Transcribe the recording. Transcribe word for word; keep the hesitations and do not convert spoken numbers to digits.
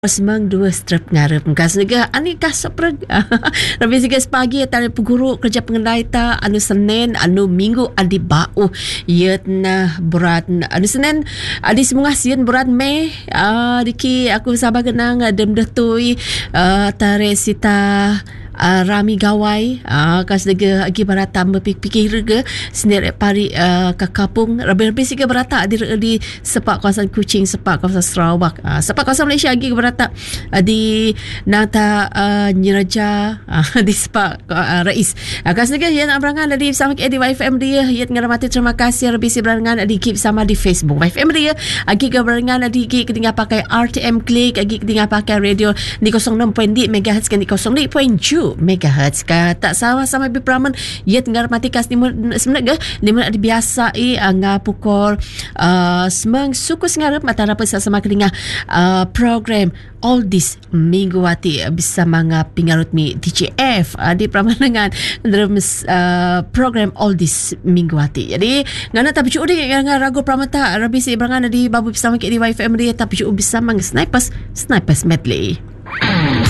Semang dua strap ngarep kas nega ani kas sepreg Rabi siga sepagi tari peguru kerja pengendai ta anu Senin anu Minggu adi bau yetna berat anu Senin adi semua sian berat me uh, diki aku sabar genang dem detui uh, tare sita Uh, rami gawai uh, kas dega agi barata berpikir ke sendiri pari uh, ke kapung lebih-lebih sikit berata di, di sepak kawasan Kuching, sepak kawasan Sarawak, uh, sepak kawasan Malaysia agi berata uh, di nata uh, Nyiraja uh, di sepak uh, Rais uh, kas dega yang berangan di bersama di Y F M dia yang ngeramati terima kasih lebih si berangan di keep sama di Facebook Y F M dia agi ke berangan di keep ketinggal pakai R T M Click agi ketinggal pakai radio di kosong enam perpuluhan megahertz kan di kosong enam perpuluhan tujuh megahertz ka tak salah sama bipraman ia tengah mati kas ni sebenarnya lima ada biasa i anga pukul uh, semang suku sengarap mata apa sama kelinga uh, program all this minggu wati bisa manga pingarut mi D J F uh, di pramanangan dalam uh, program all this minggu wati jadi ngana tapi cu di ngana ragu pramata rabi si berangan di babu bisa mak di Y F M dia tapi cu bisa mang snipers snipers medley